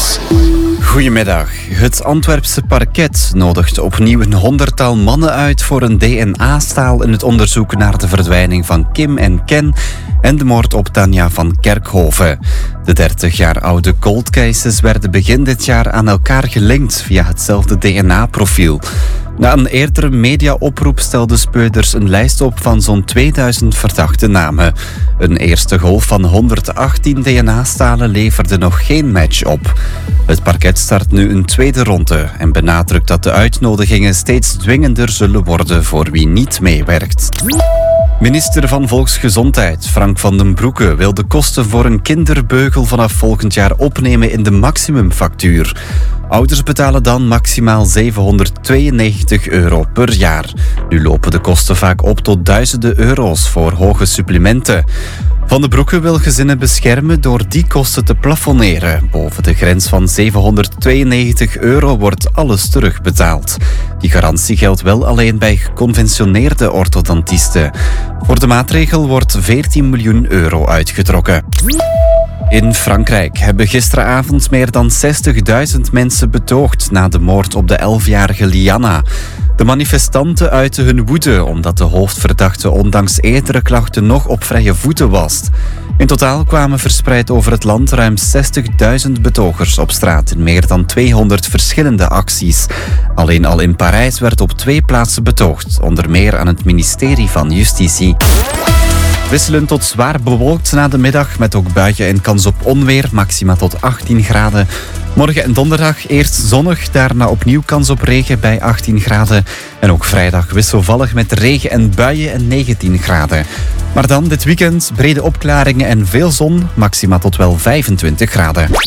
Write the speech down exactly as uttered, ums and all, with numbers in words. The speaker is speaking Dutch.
Nieuws. Goedemiddag. Het Antwerpse parket nodigt opnieuw een honderdtal mannen uit voor een D N A-staal in het onderzoek naar de verdwijning van Kim en Ken en de moord op Tanja van Kerkhoven. De dertig jaar oude cold cases werden begin dit jaar aan elkaar gelinkt via hetzelfde D N A-profiel. Na een eerdere mediaoproep stelden speurders een lijst op van zo'n tweeduizend verdachte namen. Een eerste golf van honderdachttien D N A-stalen leverde nog geen match op. Het parket start nu een tweede ronde en benadrukt dat de uitnodigingen steeds dwingender zullen worden voor wie niet meewerkt. Minister van Volksgezondheid Frank van den Broeke wil de kosten voor een kinderbeugel vanaf volgend jaar opnemen in de maximumfactuur. Ouders betalen dan maximaal zevenhonderdtweeënnegentig euro per jaar. Nu lopen de kosten vaak op tot duizenden euro's voor hoge supplementen. Van den Broeke wil gezinnen beschermen door die kosten te plafonneren. Boven de grens van zevenhonderdtweeënnegentig euro wordt alles terugbetaald. Die garantie geldt wel alleen bij geconventioneerde orthodontisten. Voor de maatregel wordt veertien miljoen euro uitgetrokken. In Frankrijk hebben gisteravond meer dan zestigduizend mensen betoogd na de moord op de elfjarige Lianna. De manifestanten uiten hun woede omdat de hoofdverdachte ondanks eerdere klachten nog op vrije voeten was. In totaal kwamen verspreid over het land ruim zestigduizend betogers op straat in meer dan tweehonderd verschillende acties. Alleen al in Parijs werd op twee plaatsen betoogd, onder meer aan het ministerie van Justitie. Wisselend tot zwaar bewolkt na de middag, met ook buien en kans op onweer, maxima tot achttien graden. Morgen en donderdag eerst zonnig, daarna opnieuw kans op regen bij achttien graden. En ook vrijdag wisselvallig met regen en buien en negentien graden. Maar dan dit weekend brede opklaringen en veel zon, maxima tot wel vijfentwintig graden.